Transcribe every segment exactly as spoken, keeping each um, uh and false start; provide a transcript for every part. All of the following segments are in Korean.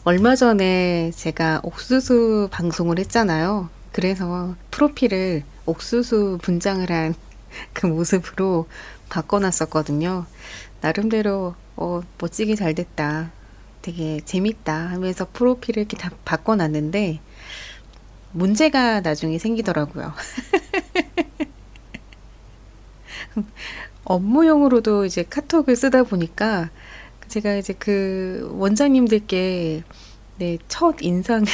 얼마 전에 제가 옥수수 방송을 했잖아요. 그래서 프로필을 옥수수 분장을 한 그 모습으로 바꿔놨었거든요. 나름대로 어, 멋지게 잘 됐다. 되게 재밌다 하면서 프로필을 이렇게 다 바꿔놨는데 문제가 나중에 생기더라고요. 업무용으로도 이제 카톡을 쓰다 보니까 제가 이제 그 원장님들께 네, 첫 인상을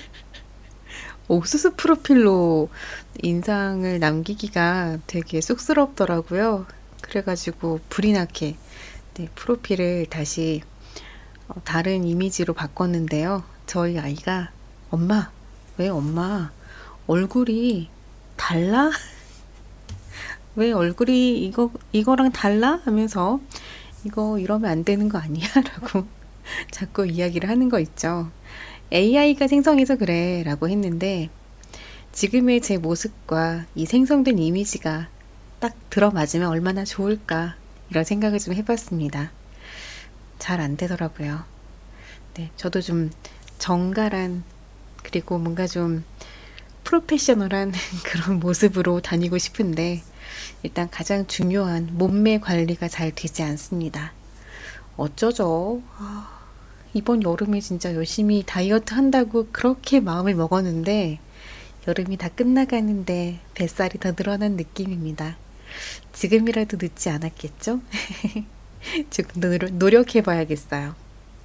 옥수수 프로필로 인상을 남기기가 되게 쑥스럽더라고요. 그래가지고 불이 나게 네, 프로필을 다시 어, 다른 이미지로 바꿨는데요. 저희 아이가 엄마, 왜 엄마 얼굴이 달라? 왜 얼굴이 이거 이거랑 달라? 하면서 이거 이러면 안 되는 거 아니야? 라고 자꾸 이야기를 하는 거 있죠. 에이아이가 생성해서 그래 라고 했는데 지금의 제 모습과 이 생성된 이미지가 딱 들어맞으면 얼마나 좋을까 이런 생각을 좀 해봤습니다. 잘 안 되더라고요. 네, 저도 좀 정갈한 그리고 뭔가 좀 프로페셔널한 그런 모습으로 다니고 싶은데 일단 가장 중요한 몸매 관리가 잘 되지 않습니다. 어쩌죠? 아, 이번 여름에 진짜 열심히 다이어트 한다고 그렇게 마음을 먹었는데 여름이 다 끝나가는데 뱃살이 더 늘어난 느낌입니다. 지금이라도 늦지 않았겠죠? 조금 더 노력해봐야겠어요.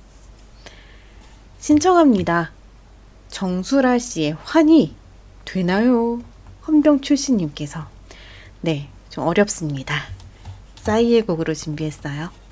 신청합니다. 정수라 씨의 환희 되나요? 헌병출신님께서 네, 좀 어렵습니다. 싸이의 곡으로 준비했어요.